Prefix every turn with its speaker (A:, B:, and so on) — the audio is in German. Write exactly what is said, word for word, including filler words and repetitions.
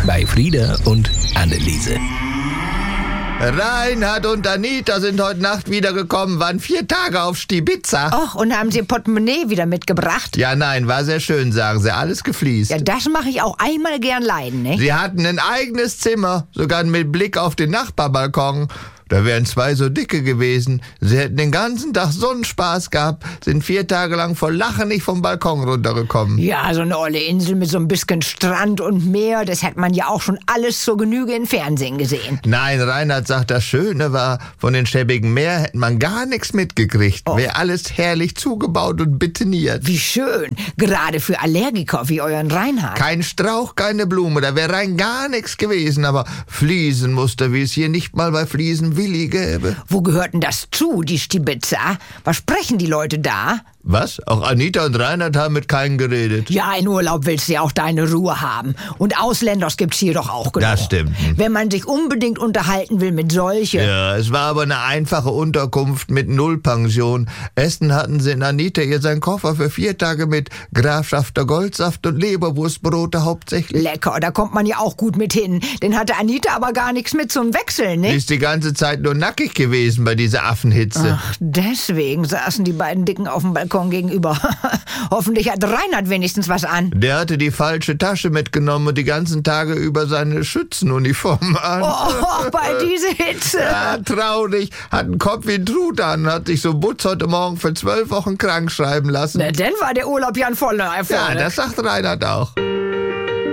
A: bei Frieda und Anneliese.
B: Reinhard und Anita sind heute Nacht wiedergekommen, waren vier Tage auf Stibitza.
C: Och, und haben Sie Ihr Portemonnaie wieder mitgebracht?
B: Ja, nein, war sehr schön, sagen sie, alles gefliest.
C: Ja, das mache ich auch einmal gern leiden, ne?
B: Sie hatten ein eigenes Zimmer, sogar mit Blick auf den Nachbarbalkon. Da wären zwei so dicke gewesen. Sie hätten den ganzen Tag Sonnenspaß gehabt, sind vier Tage lang vor Lachen nicht vom Balkon runtergekommen.
C: Ja, so eine olle Insel mit so ein bisschen Strand und Meer, das hat man ja auch schon alles zur Genüge im Fernsehen gesehen.
B: Nein, Reinhard sagt, das Schöne war, von den schäbigen Meer hätte man gar nichts mitgekriegt.
C: Oh.
B: Wäre alles herrlich zugebaut und betoniert.
C: Wie schön, gerade für Allergiker wie euren Reinhard.
B: Kein Strauch, keine Blume, da wäre rein gar nichts gewesen, aber Fliesenmuster, wie es hier nicht mal bei Fliesen Willi gäbe.
C: Wo gehört denn das zu, die Stibitza? Was sprechen die Leute da?
B: Was? Auch Anita und Reinhard haben mit keinem geredet?
C: Ja, in Urlaub willst du ja auch deine Ruhe haben. Und Ausländers gibt's hier doch auch genug.
B: Das stimmt.
C: Wenn man sich unbedingt unterhalten will mit solchen.
B: Ja, es war aber eine einfache Unterkunft mit Nullpension. Essen hatten sie in Anita ihr seinen Koffer für vier Tage mit Grafschafter Goldsaft und Leberwurstbrote hauptsächlich.
C: Lecker, da kommt man ja auch gut mit hin. Den hatte Anita aber gar nichts mit zum Wechseln, ne?
B: Ist die ganze Zeit nur nackig gewesen bei dieser Affenhitze.
C: Ach, deswegen saßen die beiden Dicken auf dem Balkon gegenüber. Hoffentlich hat Reinhard wenigstens was an.
B: Der hatte die falsche Tasche mitgenommen und die ganzen Tage über seine Schützenuniform an.
C: Oh, bei dieser Hitze.
B: Ja, traurig. Hat einen Kopf wie ein Truthahn, hat sich so Butz heute Morgen für zwölf Wochen krank schreiben lassen.
C: Na, dann war der Urlaub ja ein voller Erfolg.
B: Ja, das sagt Reinhard auch.